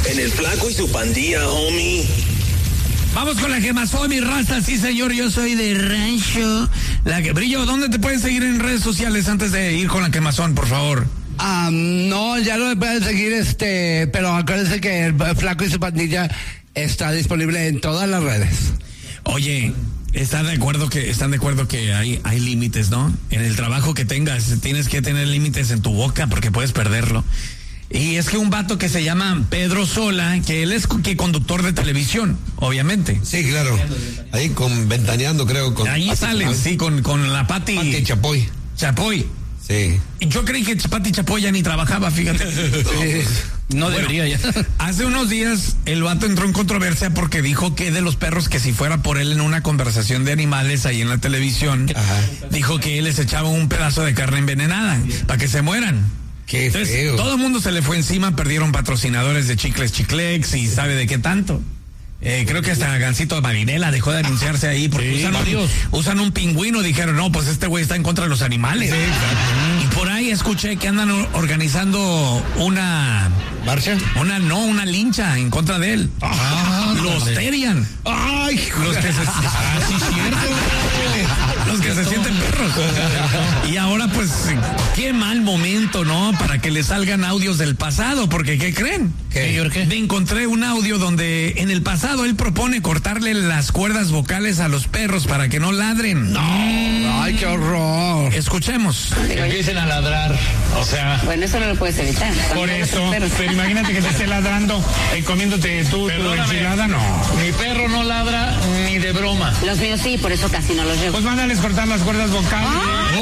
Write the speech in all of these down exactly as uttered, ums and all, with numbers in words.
En el Flaco y su pandilla, homie. Vamos con la quemazón, mi raza. Sí, señor, yo soy de Rancho. La que... Brillo, ¿dónde te pueden seguir en redes sociales antes de ir con la quemazón, por favor? Um, no, ya no me pueden seguir, este, pero acuérdense que el Flaco y su pandilla está disponible en todas las redes. Oye, ¿están de acuerdo que están de acuerdo que hay hay límites, ¿no? En el trabajo que tengas tienes que tener límites en tu boca porque puedes perderlo. Y es que un vato que se llama Pedro Sola, que él es que conductor de televisión, obviamente. Sí, claro. Ahí con Ventaneando, creo. Con Ahí salen, sí, con, con la Pati. Pati Chapoy. Chapoy. Sí. Yo creí que Pati Chapoy ya ni trabajaba, fíjate. Sí. No bueno, debería ya. Hace unos días el vato entró en controversia porque dijo que de los perros, que si fuera por él en una conversación de animales ahí en la televisión, ajá, dijo que él les echaba un pedazo de carne envenenada para que se mueran. Qué Entonces, feo. Todo el mundo se le fue encima, perdieron patrocinadores de Chicles Chiclex y sabe de qué tanto. Eh, creo que hasta Gansito Marinela dejó de anunciarse ahí porque sí, usan, un, usan un pingüino. Dijeron, no, pues este güey está en contra de los animales. Sí, claro. Y por ahí escuché que andan organizando una... ¿Marcha? Una, no, una lincha en contra de él. Ah, los terian. Ay, los que se... Ah, sí, cierto. Los que se sienten perros. Y ahora, pues, qué mal momento, ¿no? Para que le salgan audios del pasado, porque ¿qué creen? ¿Qué? ¿Qué? Me encontré un audio donde en el pasado él propone cortarle las cuerdas vocales a los perros para que no ladren. No. Ay, qué horror. Escuchemos. Que empiecen a ladrar, o sea... Bueno, eso no lo puedes evitar. Por eso, pero imagínate que te esté ladrando y comiéndote tú tu enchilada, no. Mi perro no ladra ni de broma. Los míos sí, por eso casi no los llevo. Pues mándales cortar las cuerdas vocales. ¡Ah!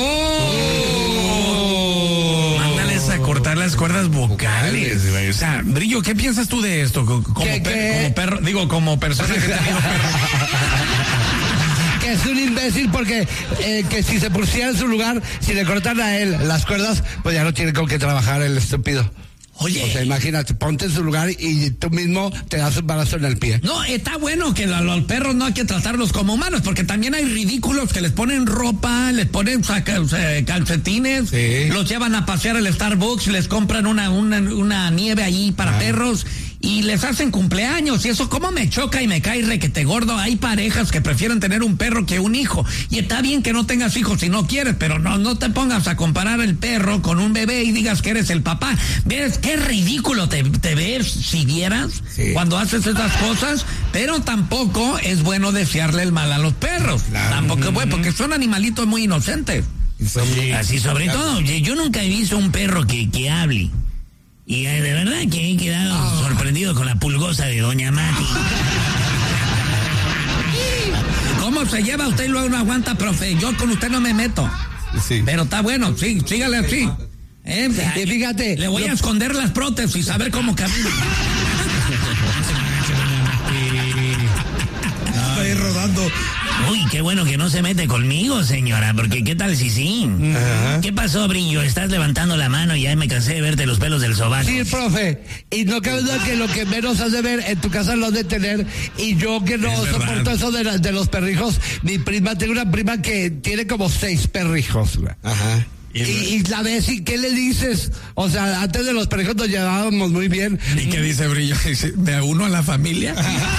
¡Oh! Mándales a cortar las cuerdas vocales. O sea, Brillo, ¿qué piensas tú de esto? Como, ¿Qué, per, qué? como perro, digo, como persona que ha tenido perros. Que es un imbécil porque eh, que si se pusiera en su lugar, si le cortan a él las cuerdas, pues ya no tiene con qué trabajar el estúpido. Oye. O sea, imagínate, ponte en su lugar y tú mismo te das un balazo en el pie. No, está bueno que a los perros no hay que tratarlos como humanos, porque también hay ridículos que les ponen ropa, les ponen calcetines, sí, los llevan a pasear al Starbucks, les compran una, una, una nieve allí para ah. perros y les hacen cumpleaños. Y eso cómo me choca y me cae requete gordo. Hay parejas que prefieren tener un perro que un hijo. Y está bien que no tengas hijos si no quieres, pero no, no te pongas a comparar el perro con un bebé y digas que eres el papá. ¿Ves qué ridículo te, te ves si vieras sí. cuando haces esas cosas? Pero tampoco es bueno desearle el mal a los perros. Claro. Tampoco es bueno, porque son animalitos muy inocentes. Sí. Así sobre claro. todo, yo nunca he visto un perro que, que hable. Y de verdad que he quedado oh. sorprendido con la pulgosa de Doña Mati. ¿Cómo se lleva usted y luego no aguanta, profe? Yo con usted no me meto. Sí. Pero está bueno, sí, sígale así. Eh, y fíjate. Le voy lo... a esconder las prótesis, a ver cómo camina. Estoy rodando. Uy, qué bueno que no se mete conmigo, señora, porque qué tal si sí. Ajá. ¿Qué pasó, Brillo? Estás levantando la mano y ya me cansé de verte los pelos del sobaco. Sí, profe, y no cabe duda que lo que menos has de ver en tu casa lo has de tener, y yo que no es soporto verdad. Eso de, la, de los perrijos, mi prima, tengo una prima que tiene como seis perrijos, güey. Ajá. Y, y la ves y ¿qué le dices? O sea, antes de los perrijos nos llevábamos muy bien. ¿Y qué dice Brillo? ¿De uno a la familia?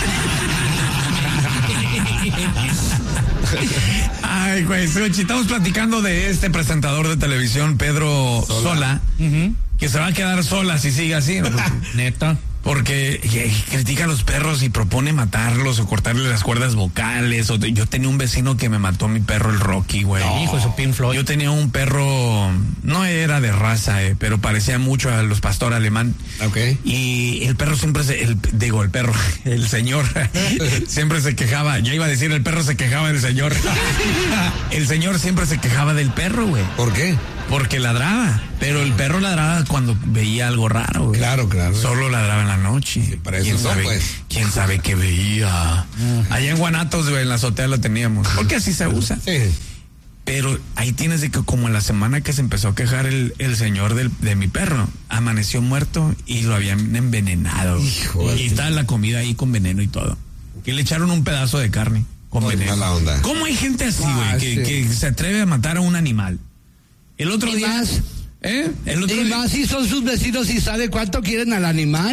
Ay, güey, estamos platicando de este presentador de televisión, Pedro Sola, Sola uh-huh. que se va a quedar sola si sigue así. Neta. Porque critica a los perros y propone matarlos o cortarle las cuerdas vocales. O te, yo tenía un vecino que me mató a mi perro, el Rocky, güey. No, hijo de su Pink Floyd. Yo tenía un perro, no era de raza, eh, pero parecía mucho a los pastor alemán. Okay. Y el perro siempre se, el, digo, el perro, el señor, siempre se quejaba. Yo iba a decir, el perro se quejaba del señor. El señor siempre se quejaba del perro, güey. ¿Por qué? Porque ladraba, pero el perro ladraba cuando veía algo raro, güey. Claro, claro. Solo ladraba en la noche. Sí, para eso ¿Quién no, sabe, pues. ¿Quién sabe qué veía? Uh-huh. Allá en Guanatos, güey, en la azotea lo teníamos. Porque así se usa. Sí. Pero ahí tienes de que como en la semana que se empezó a quejar el, el señor del, de mi perro, amaneció muerto y lo habían envenenado. Hijo y estaba la comida ahí con veneno y todo. Y le echaron un pedazo de carne con Oye, veneno. mala onda. ¿Cómo hay gente así, güey, ah, que, sí. que se atreve a matar a un animal? El otro y día... Más, ¿Eh? El otro y día... más si son sus vecinos y sabe cuánto quieren al animal.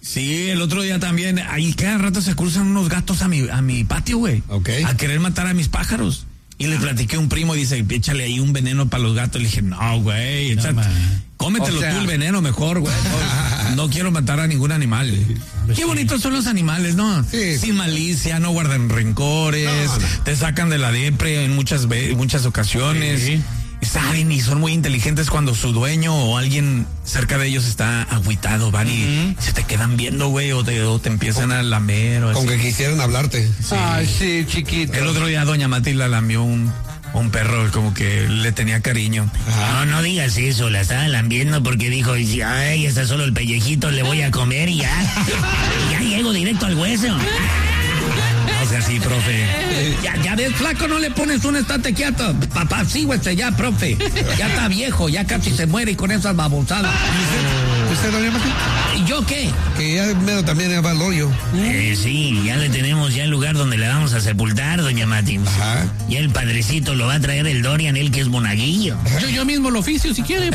Sí, el otro día también, ahí cada rato se cruzan unos gatos a mi, a mi patio, güey. Ok. A querer matar a mis pájaros. Y le platiqué a un primo y dice, échale ahí un veneno para los gatos. Le dije, no, güey, échate, cómetelo O sea, tú el veneno mejor, güey. No, no quiero matar a ningún animal. Qué bonitos son los animales, ¿no? Sí. Sin malicia, no guardan rencores, No, no. te sacan de la depre en muchas, ve- muchas ocasiones. Sí. Saben y son muy inteligentes cuando su dueño o alguien cerca de ellos está agüitado, van y se te quedan viendo, güey, o te, o te empiezan a lamer o así. Con que quisieran hablarte. Ay, sí, chiquito. El otro día doña Matilda lamió un, un perro como que le tenía cariño. No, no digas eso, la estaba lambiendo porque dijo, ay, está solo el pellejito, le voy a comer y ya. Ya llego directo al hueso. No sea así, profe. Ya, ya ves, flaco, no le pones un estate quieto. Papá, sí, güey, ya, profe. Ya está viejo, ya casi se muere y con esas babosadas. ¿Usted, doña Matilda? ¿Y yo qué? Que ya medio también va al hoyo. Eh, sí, ya le tenemos ya el lugar donde la vamos a sepultar, doña Mati. Ajá. Ya el padrecito lo va a traer el Dorian, él que es monaguillo. Yo, yo mismo lo oficio, si quiere.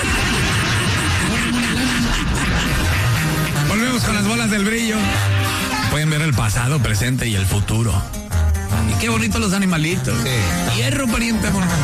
Volvemos con las bolas del brillo. Pueden ver el pasado, presente y el futuro. Y qué bonitos los animalitos. Sí. Hierro, pariente, amor.